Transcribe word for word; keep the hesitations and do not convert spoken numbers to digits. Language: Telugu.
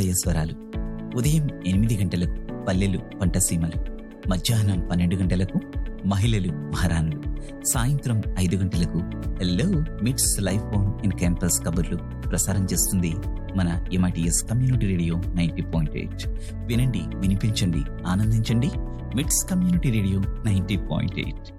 హృదయ స్వరాలు. ఉదయం ఎనిమిది గంటలకు పల్లెలు పంటసీమలు, మధ్యాహ్నం పన్నెండు గంటలకు మహిళలు మహారాణులు, సాయంత్రం ఐదు గంటలకు హలో మిట్స్ లైఫ్ ఫోన్ ఇన్ క్యాంపస్ కబుర్లు ప్రసారం చేస్తుంది మన MITS community radio ninety point eight. వినండి, వినిపించండి, ఆనందించండి. మిట్స్ community radio ninety point eight.